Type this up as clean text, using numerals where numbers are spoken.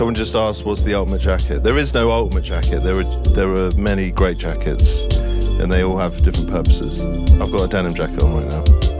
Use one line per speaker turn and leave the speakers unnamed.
Someone just asked, what's the ultimate jacket? There is no ultimate jacket. There are many great jackets, and they all have different purposes. I've got a denim jacket on right now.